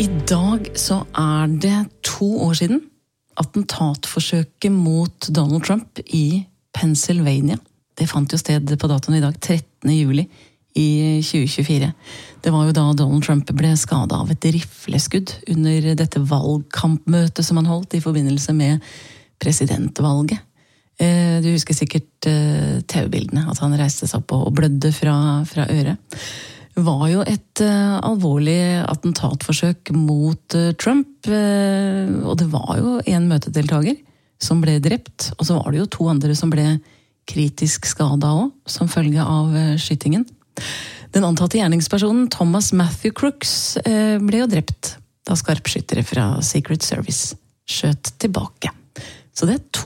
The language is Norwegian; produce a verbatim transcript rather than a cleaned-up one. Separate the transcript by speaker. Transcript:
Speaker 1: I dag så er det to år siden attentatforsøket mot Donald Trump i Pennsylvania. Det fant jo sted på datoen i dag, trettende juli i tjue tjuefire. Det var jo da Donald Trump ble skadet av et rifleskudd under dette valgkampmøtet som han holdt i forbindelse med presidentvalget. Du husker sikkert T V-bildene, at han reiste seg opp og blødde fra, fra øret. Det var jo et uh, alvorlig attentatforsøk mot uh, Trump, uh, og det var jo en møtedeltager som ble drept, og så var det jo to andre som ble kritisk skadet også, som følge av uh, skytingen. Den antatte gjerningspersonen, Thomas Matthew Crooks, uh, ble jo drept da skarpskyttere fra Secret Service skjøt tilbake. Så det er to